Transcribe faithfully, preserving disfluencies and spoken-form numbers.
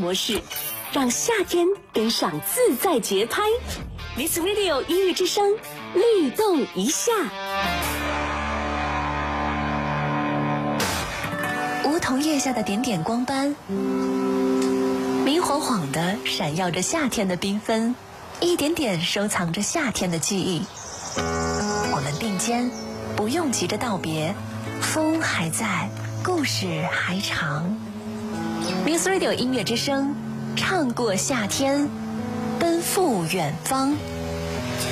模式，让夏天跟上自在节拍。This Radio 音乐之声，律动一下。梧桐叶下的点点光斑，明晃晃的闪耀着夏天的缤纷，一点点收藏着夏天的记忆。我们并肩，不用急着道别，风还在，故事还长。This Radio 音乐之声，唱过夏天，奔赴远方。